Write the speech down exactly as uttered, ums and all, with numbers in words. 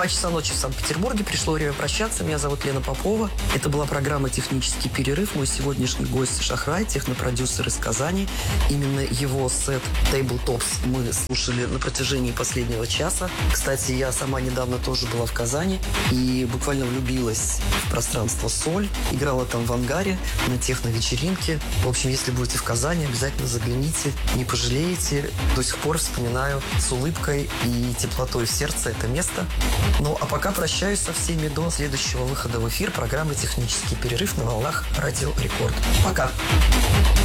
Два часа ночи в Санкт-Петербурге. Пришло время прощаться. Меня зовут Лена Попова. Это была программа «Технический перерыв». Мой сегодняшний гость Шахрай, технопродюсер из Казани. Именно его сет Tabletops мы слушали на протяжении последнего часа. Кстати, я сама недавно тоже была в Казани и буквально влюбилась в пространство «Соль». Играла там в ангаре на техно-вечеринке. В общем, если будете в Казани, обязательно загляните, не пожалеете. До сих пор вспоминаю с улыбкой и теплотой в сердце это место. Ну, а пока прощаюсь со всеми до следующего выхода в эфир программы «Технический перерыв» на волнах Радио Рекорд. Пока!